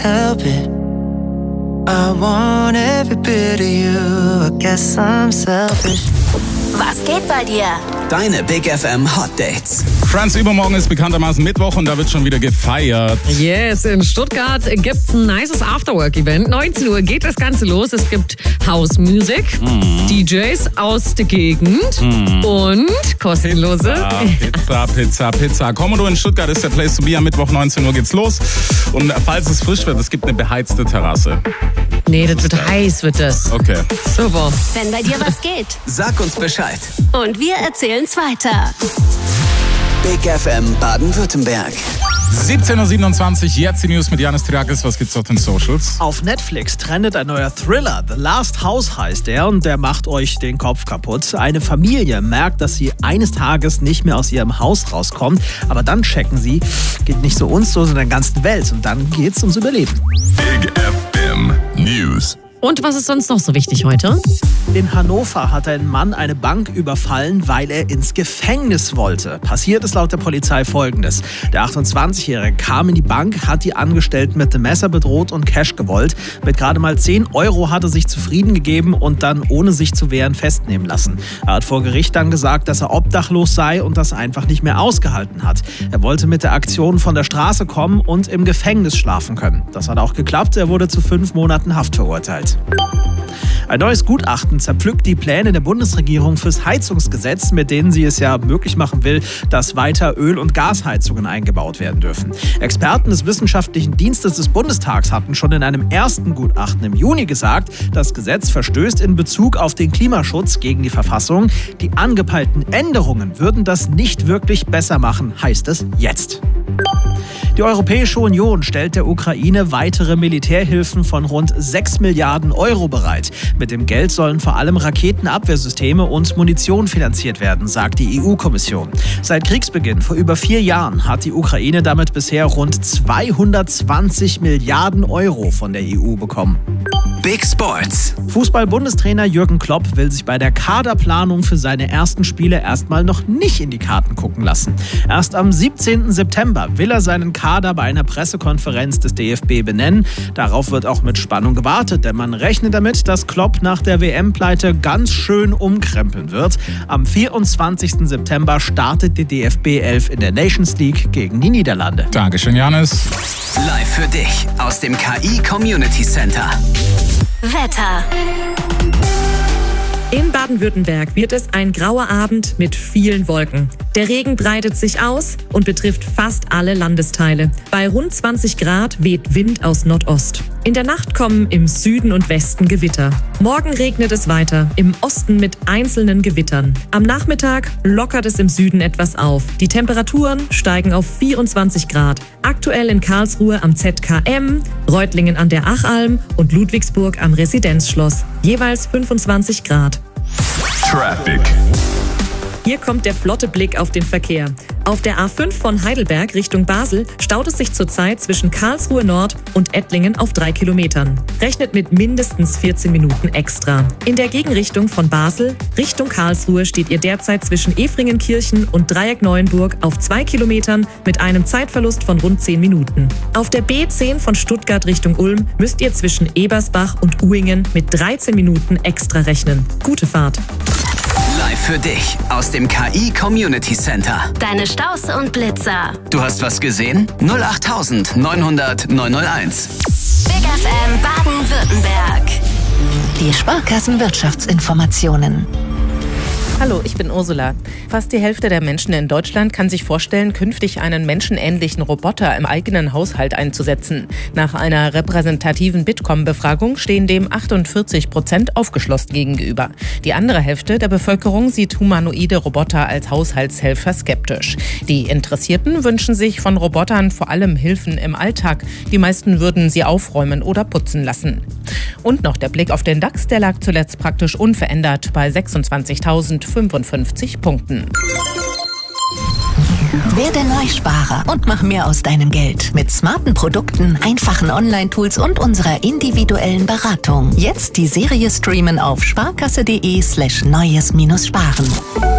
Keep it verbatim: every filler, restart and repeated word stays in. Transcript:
help it. I want every bit of you. I guess I'm selfish. Was geht bei dir? Deine Big F M Hot Dates. Franz, übermorgen ist bekanntermaßen Mittwoch und da wird schon wieder gefeiert. Yes, in Stuttgart gibt's ein nices Afterwork-Event. neunzehn Uhr geht das Ganze los. Es gibt House Music, mm. D Js aus der Gegend mm. und kostenlose Pizza, Pizza, Pizza, Pizza. Komodo in Stuttgart ist der Place to be. Am Mittwoch neunzehn Uhr geht's los. Und falls es frisch wird, es gibt eine beheizte Terrasse. Nee, das wird heiß, wird das. Okay. Super. Wenn bei dir was geht. Sag uns Bescheid. Und wir erzählen's weiter. Big F M Baden-Württemberg. siebzehn Uhr siebenundzwanzig, jetzt die News mit Janis Triakis. Was gibt's auf den Socials? Auf Netflix trendet ein neuer Thriller. The Last House heißt der und der macht euch den Kopf kaputt. Eine Familie merkt, dass sie eines Tages nicht mehr aus ihrem Haus rauskommt. Aber dann checken sie, geht nicht so uns so, sondern der ganzen Welt. Und dann geht's ums Überleben. Big F M News. Und was ist sonst noch so wichtig heute? In Hannover hat ein Mann eine Bank überfallen, weil er ins Gefängnis wollte. Passiert ist laut der Polizei Folgendes. Der achtundzwanzigjährige kam in die Bank, hat die Angestellten mit dem Messer bedroht und Cash gewollt. Mit gerade mal zehn Euro hat er sich zufrieden gegeben und dann, ohne sich zu wehren, festnehmen lassen. Er hat vor Gericht dann gesagt, dass er obdachlos sei und das einfach nicht mehr ausgehalten hat. Er wollte mit der Aktion von der Straße kommen und im Gefängnis schlafen können. Das hat auch geklappt. Er wurde zu fünf Monaten Haft verurteilt. Ein neues Gutachten zerpflückt die Pläne der Bundesregierung fürs Heizungsgesetz, mit denen sie es ja möglich machen will, dass weiter Öl- und Gasheizungen eingebaut werden dürfen. Experten des Wissenschaftlichen Dienstes des Bundestags hatten schon in einem ersten Gutachten im Juni gesagt, das Gesetz verstößt in Bezug auf den Klimaschutz gegen die Verfassung. Die angepeilten Änderungen würden das nicht wirklich besser machen, heißt es jetzt. Die Europäische Union stellt der Ukraine weitere Militärhilfen von rund sechs Milliarden Euro bereit. Mit dem Geld sollen vor allem Raketenabwehrsysteme und Munition finanziert werden, sagt die E U-Kommission. Seit Kriegsbeginn vor über vier Jahren hat die Ukraine damit bisher rund zweihundertzwanzig Milliarden Euro von der E U bekommen. Big Sports. Fußball-Bundestrainer Jürgen Klopp will sich bei der Kaderplanung für seine ersten Spiele erstmal noch nicht in die Karten gucken lassen. Erst am siebzehnten September will er seinen Kader bei einer Pressekonferenz des D F B benennen. Darauf wird auch mit Spannung gewartet, denn man rechnet damit, dass Klopp nach der W M-Pleite ganz schön umkrempeln wird. Am vierundzwanzigsten September startet die D F B elf in der Nations League gegen die Niederlande. Dankeschön, Janis. Live für dich aus dem K I Community Center. Wetter. In Baden-Württemberg wird es ein grauer Abend mit vielen Wolken. Der Regen breitet sich aus und betrifft fast alle Landesteile. Bei rund zwanzig Grad weht Wind aus Nordost. In der Nacht kommen im Süden und Westen Gewitter. Morgen regnet es weiter, im Osten mit einzelnen Gewittern. Am Nachmittag lockert es im Süden etwas auf. Die Temperaturen steigen auf vierundzwanzig Grad. Aktuell in Karlsruhe am Z K M, Reutlingen an der Achalm und Ludwigsburg am Residenzschloss. Jeweils fünfundzwanzig Grad. Traffic. Hier kommt der flotte Blick auf den Verkehr. Auf der A fünf von Heidelberg Richtung Basel staut es sich zurzeit zwischen Karlsruhe Nord und Ettlingen auf drei Kilometern. Rechnet mit mindestens vierzehn Minuten extra. In der Gegenrichtung von Basel Richtung Karlsruhe steht ihr derzeit zwischen Efringenkirchen und Dreieck Neuenburg auf zwei Kilometern mit einem Zeitverlust von rund zehn Minuten. Auf der B zehn von Stuttgart Richtung Ulm müsst ihr zwischen Ebersbach und Uhingen mit dreizehn Minuten extra rechnen. Gute Fahrt. Live für dich aus dem K I Community Center. Deine Staus und Blitzer. Du hast was gesehen? null acht neunhundert neunhunderteins. Big F M Baden-Württemberg. Die Sparkassenwirtschaftsinformationen. Hallo, ich bin Ursula. Fast die Hälfte der Menschen in Deutschland kann sich vorstellen, künftig einen menschenähnlichen Roboter im eigenen Haushalt einzusetzen. Nach einer repräsentativen Bitkom-Befragung stehen dem achtundvierzig Prozent aufgeschlossen gegenüber. Die andere Hälfte der Bevölkerung sieht humanoide Roboter als Haushaltshelfer skeptisch. Die Interessierten wünschen sich von Robotern vor allem Hilfen im Alltag. Die meisten würden sie aufräumen oder putzen lassen. Und noch der Blick auf den DAX, der lag zuletzt praktisch unverändert bei sechsundzwanzigtausendfünfundfünfzig Punkten. Werde Neusparer und mach mehr aus deinem Geld. Mit smarten Produkten, einfachen Online-Tools und unserer individuellen Beratung. Jetzt die Serie streamen auf sparkasse.de slash neues minus sparen.